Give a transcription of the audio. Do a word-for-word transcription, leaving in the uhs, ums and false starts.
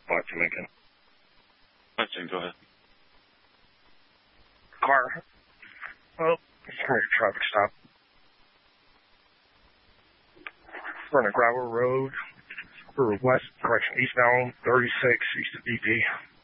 Black to Lincoln. Lincoln, go ahead. Car. Oh, it's a traffic stop. We're on a gravel road. We're west, correction, eastbound, thirty-six, east of D P.